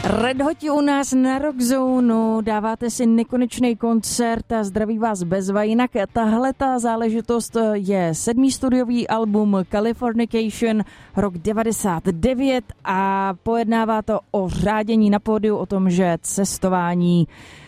Red Hoti u nás na Rockzone, dáváte si nekonečný koncert a zdraví vás bezva. Jinak tahleta záležitost je 7. studiový album Californication, rok 99 a pojednává to o řádění na pódiu, o tom, že cestování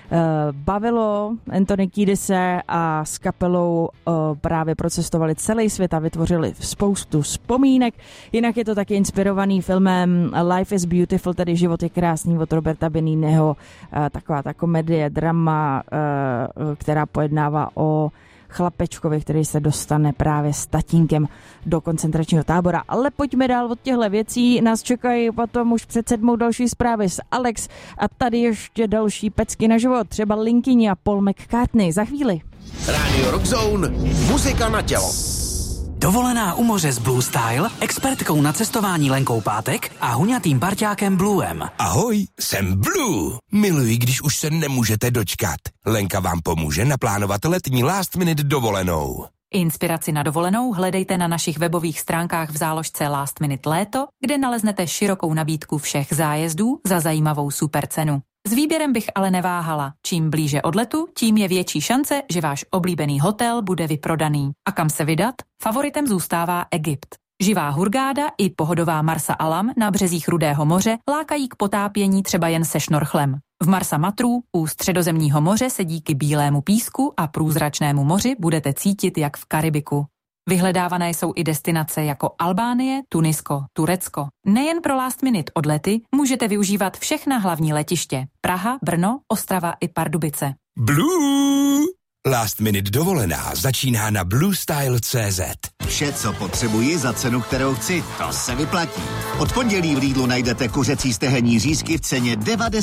bavilo Anthony Kiedise a s kapelou právě procestovali celý svět a vytvořili spoustu vzpomínek. Jinak je to taky inspirovaný filmem Life is Beautiful, tedy Život je krásný od Roberta Benigniho, taková ta komedie, drama, která pojednává o chlapečkovi, který se dostane právě s tatínkem do koncentračního tábora. Ale pojďme dál od těchto věcí. Nás čekají potom už před 7 další zprávy z Alex a tady ještě další pecky na život, třeba Linkyni a Paul McCartney. Za chvíli. Rádio Rockzone, muzika na tělo. Dovolená u moře s Blue Style, expertkou na cestování Lenkou Pátek a huňatým parťákem Bluem. Ahoj, jsem Blue. Miluji, když už se nemůžete dočkat. Lenka vám pomůže naplánovat letní last minute dovolenou. Inspiraci na dovolenou hledejte na našich webových stránkách v záložce Last Minute Léto, kde naleznete širokou nabídku všech zájezdů za zajímavou super cenu. S výběrem bych ale neváhala. Čím blíže odletu, tím je větší šance, že váš oblíbený hotel bude vyprodaný. A kam se vydat? Favoritem zůstává Egypt. Živá Hurgáda i pohodová Marsa Alam na březích Rudého moře lákají k potápění třeba jen se šnorchlem. V Marsa Matru u Středozemního moře se díky bílému písku a průzračnému moři budete cítit jak v Karibiku. Vyhledávané jsou i destinace jako Albánie, Tunisko, Turecko. Nejen pro last minute odlety můžete využívat všechna hlavní letiště. Praha, Brno, Ostrava i Pardubice. Blue! Last minute dovolená začíná na bluestyle.cz. Vše, co potřebuji za cenu, kterou chci, to se vyplatí. Od pondělí v Lidlu najdete kuřecí stehenní řízky v ceně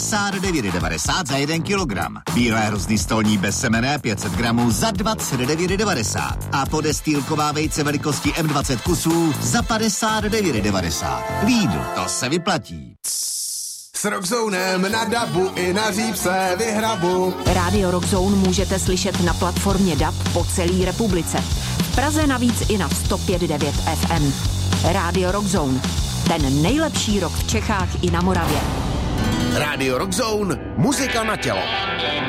99,90 za 1 kilogram. Bílé hrozný stolní bezsemenné 500 gramů za 29,90 a podestýlková vejce velikosti M20 kusů za 59,90. Lidl, to se vyplatí. S Rockzonem na dabu i na řípse vyhrabu. Rádio Rockzone můžete slyšet na platformě DAB po celé republice. V Praze navíc i na 105,9 FM. Rádio Rockzone. Ten nejlepší rock v Čechách i na Moravě. Rádio Rockzone, muzika na tělo.